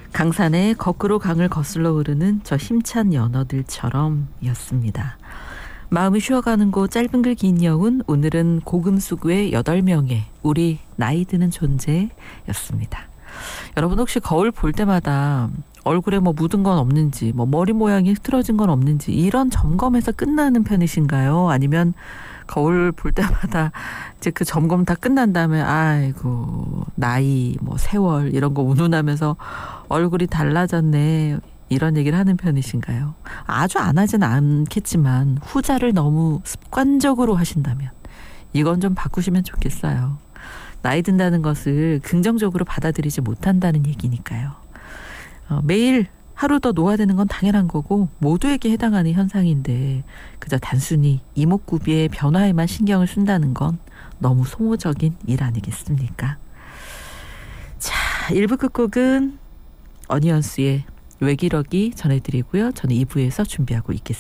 강산에 거꾸로 강을 거슬러 흐르는 저 힘찬 연어들처럼 였습니다. 마음이 쉬어가는 곳 짧은 글 긴 여운, 오늘은 고금수구의 8명의 우리 나이 드는 존재였습니다. 여러분 혹시 거울 볼 때마다 얼굴에 뭐 묻은 건 없는지, 뭐 머리 모양이 흐트러진 건 없는지 이런 점검에서 끝나는 편이신가요? 아니면 거울 볼 때마다 이제 그 점검 다 끝난 다음에 아이고 나이 뭐 세월 이런 거 운운하면서 얼굴이 달라졌네 이런 얘기를 하는 편이신가요? 아주 안 하진 않겠지만 후자를 너무 습관적으로 하신다면 이건 좀 바꾸시면 좋겠어요. 나이 든다는 것을 긍정적으로 받아들이지 못한다는 얘기니까요. 매일 하루 더 노화되는 건 당연한 거고 모두에게 해당하는 현상인데 그저 단순히 이목구비의 변화에만 신경을 쓴다는 건 너무 소모적인 일 아니겠습니까? 자, 1부 끝곡은 어니언스의 외기러기 전해드리고요. 저는 2부에서 준비하고 있겠습니다.